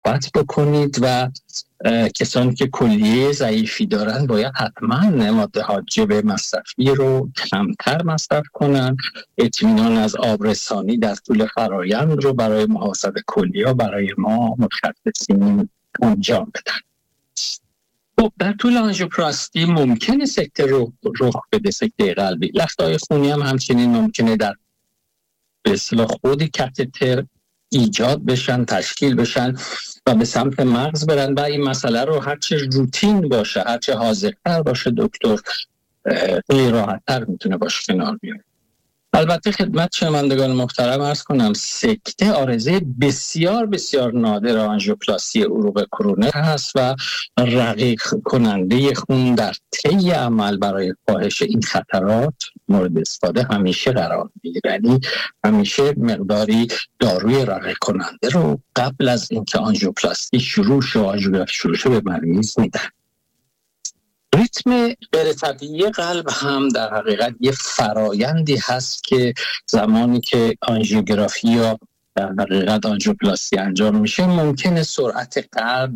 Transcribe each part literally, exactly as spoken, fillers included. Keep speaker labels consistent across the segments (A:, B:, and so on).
A: صحبت بکنید و کسانی که کلیه ضعیفی دارن باید حتما ماده حاجب مصرفی رو کمتر مصرف کنن، اطمینان از آبرسانی در طول فرایند رو برای محاسب کلیه برای ما متخصصین انجام بدن. خب در طول آنژیوپلاستی ممکنه سکته رو رخ بده، سکته قلبی. لخته‌های خونی هم همچنین ممکنه در به اصطلاح خود کاتتر ایجاد بشن، تشکیل بشن و به سمت مغز برن و این مسئله رو هرچه روتین باشه، هرچه حاضرتر باشه دکتر، خیلی راحت‌تر میتونه باشه کنار بیاره. البته خدمت شنوندگان محترم عرض کنم سکته عارضه بسیار بسیار نادر آنژیوپلاستی عروق کرونر هست و رقیق کننده خون در طی عمل برای کاهش این خطرات مورد استفاده همیشه قرار میگیره. یعنی همیشه مقداری داروی رقیق کننده رو قبل از اینکه آنژیوپلاستی شروع شه آنژیوگرافی شروع شه به مریض میدن. ریتم غیر طبیعی قلب هم در حقیقت یه فرایندی هست که زمانی که آنژیوگرافی یا در حقیقت آنژیوپلاستی انجام میشه ممکنه سرعت قلب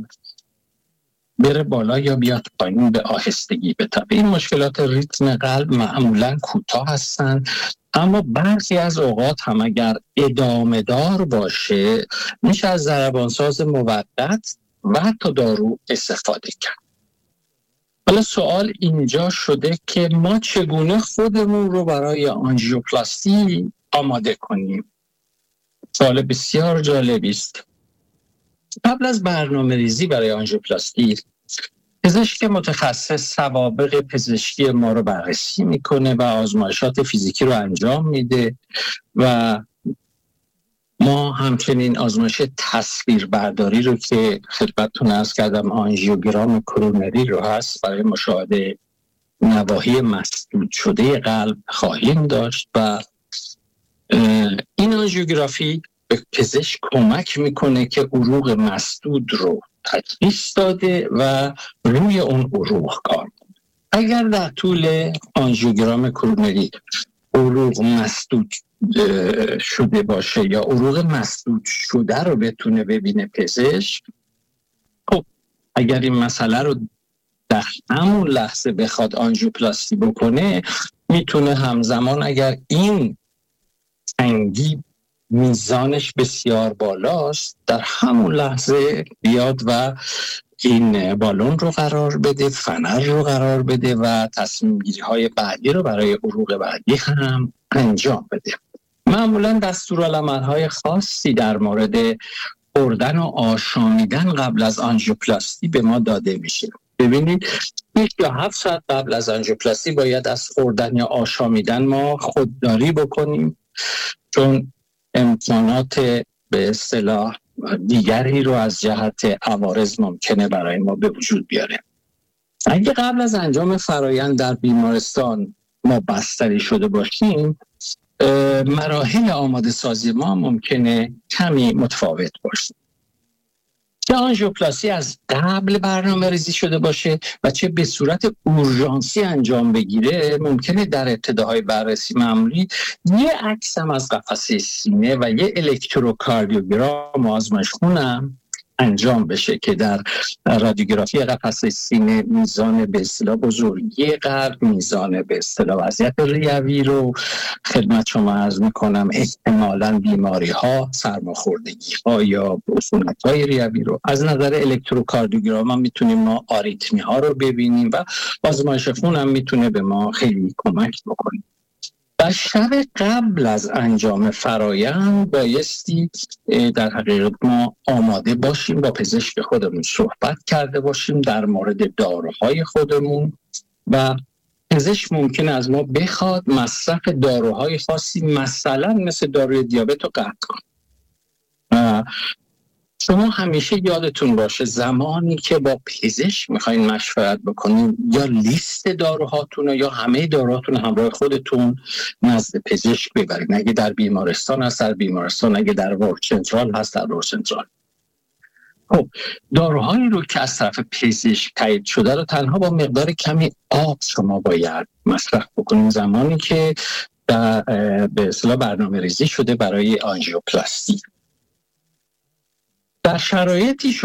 A: بره بالا یا بیاد پایین به آهستگی. به طبع این مشکلات ریتم قلب معمولا کوتاه هستن، اما برخی از اوقات هم اگر ادامه دار باشه میشه از ضربانساز موقت و حتی دارو استفاده کرد. حالا سوال اینجا شده که ما چگونه خودمون رو برای آنژیوپلاستی آماده کنیم؟ سوال بسیار جالبی است. قبل از برنامه ریزی برای آنژیوپلاستی پزشک متخصص سوابق پزشکی ما رو بررسی میکنه و آزمایشات فیزیکی رو انجام میده و ما همچنین آزمایش تصویر برداری رو که خدمتتون عرض کردم آنژیوگرام کرونری رو هست برای مشاهده نواحی مسدود شده قلب خواهیم داشت و این آنژیوگرافی به پزشک کمک میکنه که عروق مسدود رو تشخیص داده و روی اون عروق کار کنه. اگر در طول آنژیوگرام کرونری عروق مسدود شده باشه یا عروق مسدود شده رو بتونه ببینه پزشک، خب اگر این مسئله رو در همون لحظه بخواد آنژیوپلاستی بکنه میتونه همزمان اگر این تنگی میزانش بسیار بالاست در همون لحظه بیاد و این بالون رو قرار بده، فنر رو قرار بده و تصمیم گیری های بعدی رو برای عروق بعدی هم انجام بده. معمولا دستورالعمل های خاصی در مورد خوردن و آشامیدن قبل از آنژیوپلاستی به ما داده میشه. ببینید یک یا هفت ساعت قبل از آنژیوپلاستی باید از خوردن یا آشامیدن ما خودداری بکنیم، چون امکانات به اصطلاح دیگری رو از جهت عوارض ممکنه برای ما به وجود بیاره. اگه قبل از انجام فرایند در بیمارستان ما بستری شده باشیم مراحل آماده سازی ما ممکنه کمی متفاوت باشه. چه آنژیوپلاستی از قبل برنامه ریزی شده باشه و چه به صورت اورژانسی انجام بگیره ممکنه در ابتداهای بررسی معمولی یه عکس هم از قفسه سینه و یه الکتروکاردیوگرام آزمایش خونم انجام بشه که در رادیوگرافی قفسه سینه میزان به اصطلاح بزرگی قلب، میزان به اصطلاح وضعیت ریوی رو خدمت شما عرض میکنم، احتمالاً بیماری ها، سرماخوردگی ها یا عفونت های ریوی رو از نظر الکتروکاردیوگرام هم میتونیم ما آریتمی ها رو ببینیم و آزمایش خون هم میتونه به ما خیلی کمک بکنه. و شب قبل از انجام فرایند بایستی در حقیقت ما آماده باشیم، با پزشک خودمون صحبت کرده باشیم در مورد داروهای خودمون و پزشک ممکنه از ما بخواد مصرف داروهای خاصی مثلا مثل داروی دیابت رو قطع کنیم. شما همیشه یادتون باشه زمانی که با پزشک میخواین مشورت بکنین یا لیست داروهاتون یا همه داروهاتون همراه خودتون نزد پزشک ببرین. اگه در بیمارستان هست در بیمارستان، اگه در ورک سنترال هست در ورک سنترال. خب داروهایی رو که از طرف پزشک تایید شده رو تنها با مقدار کمی آب شما باید مصرف بکنین زمانی که در به اصطلاح برنامه ریزی شده برای آنژیوپلاستی. در شرایطی